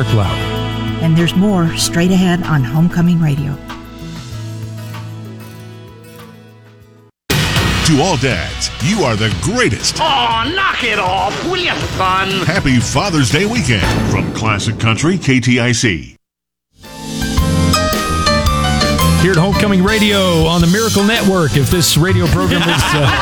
Mark Loud. And there's more straight ahead on Homecoming Radio. To all dads, you are the greatest. Oh, knock it off, will you, son? Happy Father's Day weekend from Classic Country KTIC. Here at Homecoming Radio on the Miracle Network. If this radio program is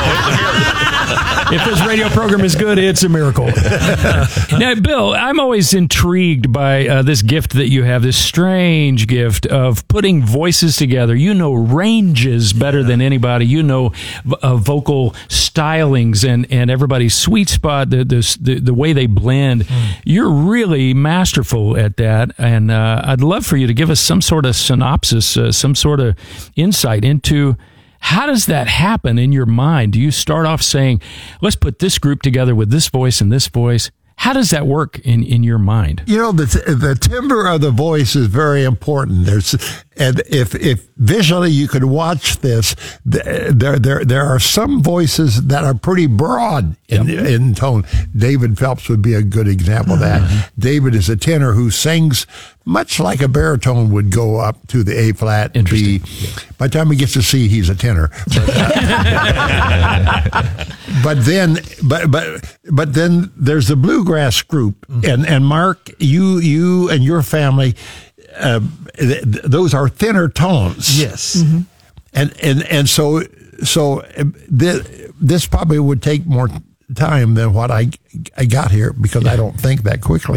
good, it's a miracle. Now, Bill, I'm always intrigued by this gift that you have, this strange gift of putting voices together. You know ranges better than anybody. You know vocal stylings and everybody's sweet spot, the way they blend. You're really masterful at that, and I'd love for you to give us some sort of synopsis, some sort of insight into how does that happen in your mind? Do you start off saying, let's put this group together with this voice and this voice? How does that work in your mind? You know, the timbre of the voice is very important. And if visually you could watch this, there are some voices that are pretty broad in tone. David Phelps would be a good example of that. Mm-hmm. David is a tenor who sings much like a baritone would go up to the A flat, B. Yeah. By the time he gets to C, he's a tenor. But then there's the bluegrass group, and Mark, you and your family, those are thinner tones. Yes, and so this probably would take more time than what I got here because I don't think that quickly,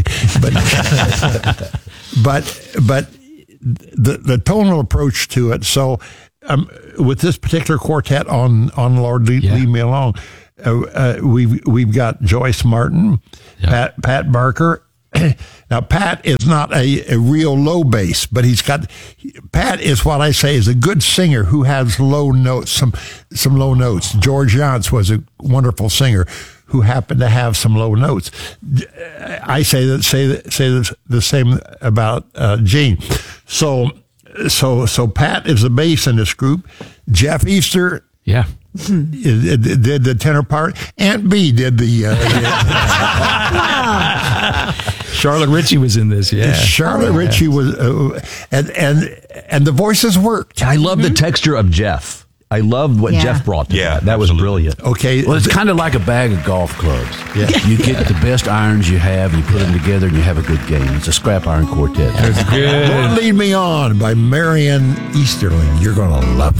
but the tonal approach to it. So with this particular quartet on Lord Leave Me Alone, we've got Joyce Martin, Pat Barker. Now, Pat is not a real low bass, but Pat is what I say is a good singer who has low notes, some low notes. George Yance was a wonderful singer who happened to have some low notes. I say the same about Gene. So Pat is the bass in this group. Jeff Easter, did the tenor part. Aunt B did the. Charlotte Ritchie was in this, Charlotte Ritchie was, and the voices worked. I love the texture of Jeff. I loved what Jeff brought to that. That was brilliant. Okay. Well, it's kind of like a bag of golf clubs. Yeah. You get the best irons you have, and you put them together, and you have a good game. It's a scrap iron quartet. That's good. Don't Lead Me On by Marian Easterling. You're going to love it.